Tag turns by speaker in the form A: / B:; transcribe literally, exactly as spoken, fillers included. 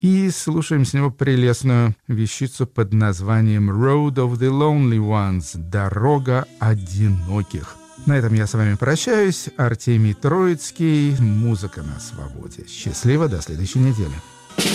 A: И слушаем с него прелестную вещицу под названием «Road of the Lonely Ones» — «Дорога одиноких». На этом я с вами прощаюсь. Артемий Троицкий. Музыка на свободе. Счастливо, до следующей недели.